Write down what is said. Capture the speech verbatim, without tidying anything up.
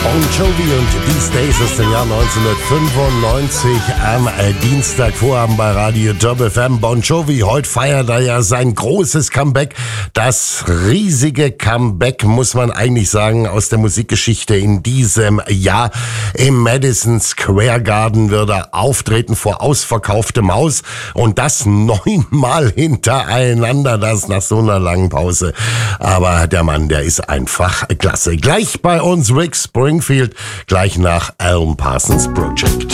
Bon Jovi und These Days aus dem Jahr neunzehnhundertfünfundneunzig am äh, Dienstagvorabend bei Radio Top F M. Bon Jovi, heute feiert er ja sein großes Comeback. Das riesige Comeback, muss man eigentlich sagen, aus der Musikgeschichte in diesem Jahr. Im Madison Square Garden wird er auftreten vor ausverkauftem Haus und das neunmal hintereinander, das nach so einer langen Pause. Aber der Mann, der ist einfach klasse. Gleich bei uns Rick Springfield, gleich nach Alan Parsons Project.